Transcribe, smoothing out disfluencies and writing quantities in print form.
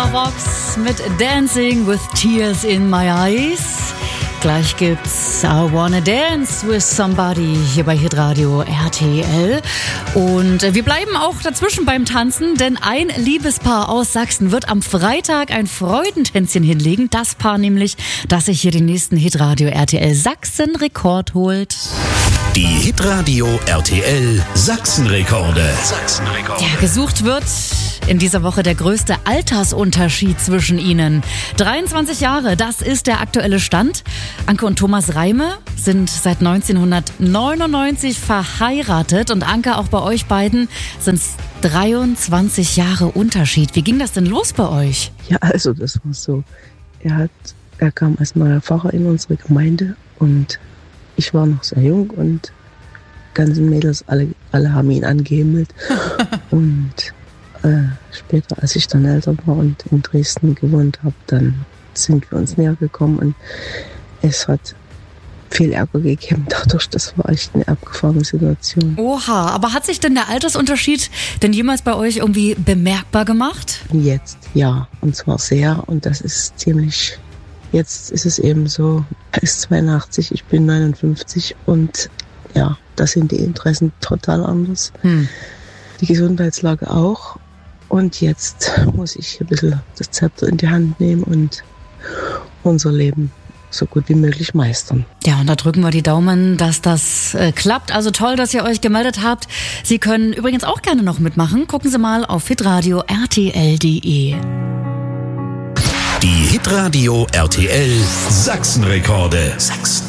Vox mit Dancing with Tears in My Eyes. Gleich gibt's I Wanna Dance with Somebody hier bei Hitradio RTL. Und wir bleiben auch dazwischen beim Tanzen, denn ein Liebespaar aus Sachsen wird am Freitag ein Freudentänzchen hinlegen. Das Paar nämlich, das sich hier den nächsten Hitradio RTL Sachsen-Rekord holt. Die Hitradio RTL Sachsen-Rekorde. Ja, gesucht wird in dieser Woche der größte Altersunterschied zwischen ihnen. 23 Jahre, das ist der aktuelle Stand. Anke und Thomas Reime sind seit 1999 verheiratet. Und Anke, auch bei euch beiden sind es 23 Jahre Unterschied. Wie ging das denn los bei euch? Ja, also das war so. Er kam als neuer Pfarrer in unsere Gemeinde und ich war noch sehr jung und die ganzen Mädels, alle haben ihn angehimmelt. Und später, als ich dann älter war und in Dresden gewohnt habe, dann sind wir uns näher gekommen und es hat viel Ärger gegeben dadurch. Das war echt eine abgefahrene Situation. Oha, aber hat sich denn der Altersunterschied denn jemals bei euch irgendwie bemerkbar gemacht? Jetzt, ja, und zwar sehr, und das ist ziemlich. Jetzt ist es eben so, er ist 82, ich bin 59 und ja, da sind die Interessen total anders. Die Gesundheitslage auch. Und jetzt muss ich ein bisschen das Zepter in die Hand nehmen und unser Leben so gut wie möglich meistern. Ja, und da drücken wir die Daumen, dass das klappt. Also toll, dass ihr euch gemeldet habt. Sie können übrigens auch gerne noch mitmachen. Gucken Sie mal auf hitradio rtl.de. Die Hitradio RTL Sachsen-Rekorde.